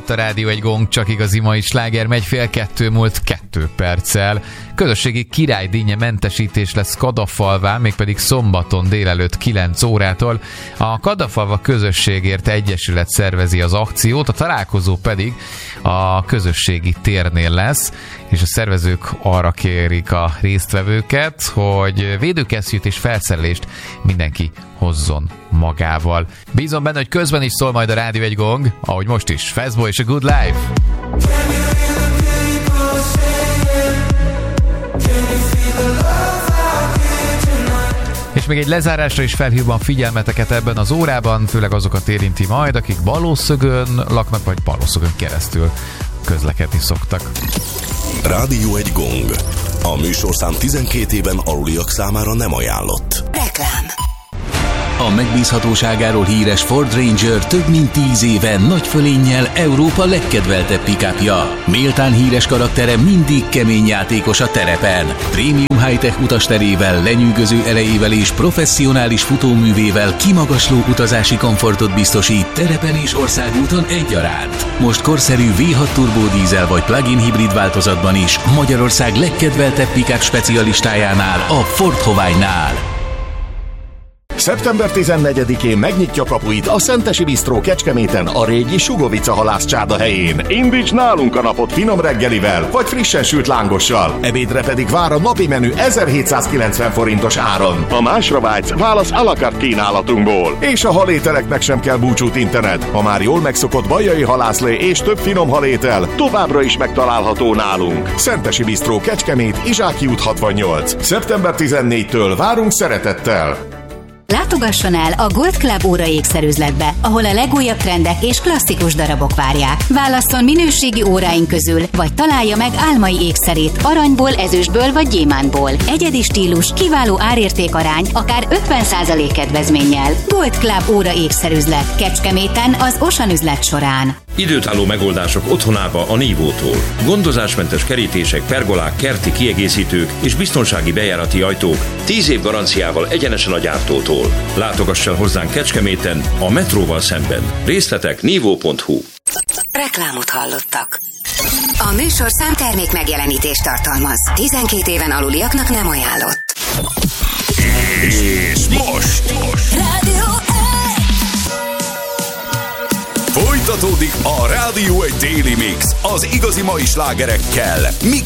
itt a Rádió egy Gong, csak igazi mai sláger, megy 1:30 múlt 2 perccel. Közösségi királydíjnye mentesítés lesz Kadafalván, mégpedig szombaton délelőtt 9 órától. A Kadafalva Közösségért Egyesület szervezi az akciót, a találkozó pedig a közösségi térnél lesz, és a szervezők arra kérik a résztvevőket, hogy védőkesztyűt és felszerelést mindenki hozzon magával. Bízom benne, hogy közben is szól majd a Rádió egy Gong, ahogy most is. Fastboy és a Good Life. És még egy lezárásra is felhívom a figyelmeteket ebben az órában, főleg azokat érinti majd, akik Balószögön laknak, vagy Balószögön keresztül közlekedni szoktak. Rádió egy Gong. A műsorszám 12 éven aluliak számára nem ajánlott. Reklám. A megbízhatóságáról híres Ford Ranger több mint 10 éve nagy fölénnyel Európa legkedveltebb pick-upja. Méltán híres karaktere mindig kemény játékos a terepen. Prémium high-tech utasterével, lenyűgöző erejével és professzionális futóművével kimagasló utazási komfortot biztosít terepen és országúton egyaránt. Most korszerű V6 turbódízel vagy plug-in hibrid változatban is Magyarország legkedveltebb pick-up specialistájánál, a Ford Hovány-nál. Szeptember 14-én megnyitja kapuit a Szentesi Bisztró Kecskeméten a régi Sugovica halászcsárda helyén. Indíts nálunk a napot finom reggelivel, vagy frissen sült lángossal. Ebédre pedig vár a napi menü 1790 forintos áron. Ha másra vágysz, válasz à la carte kínálatunkból. És a halételeknek sem kell búcsút internet. Ha már jól megszokott bajai halászlé és több finom halétel, továbbra is megtalálható nálunk. Szentesi Bisztró Kecskemét, Izsáki út 68. Szeptember 14-től várunk szeretettel. Látogasson el a Gold Club óra ékszerüzletbe, ahol a legújabb trendek és klasszikus darabok várják. Válasszon minőségi óráink közül, vagy találja meg álmai ékszerét aranyból, ezüstből vagy gyémántból. Egyedi stílus, kiváló árértékarány, akár 50% kedvezménnyel. Gold Club óra ékszerüzlet Kecskeméten az Osan üzlet során. Időtálló megoldások otthonába a Nívótól. Gondozásmentes kerítések, pergolák, kerti kiegészítők és biztonsági bejárati ajtók 10 év garanciával egyenesen a gyártótól. Látogass el hozzánk Kecskeméten, a metróval szemben. Részletek nívó.hu. Reklámot hallottak. A műsorszám termék megjelenítést tartalmaz. 12 éven aluliaknak nem ajánlott. És most Rádió folytatódik a Rádió egy Daily Mix az igazi mai slágerekkel, mix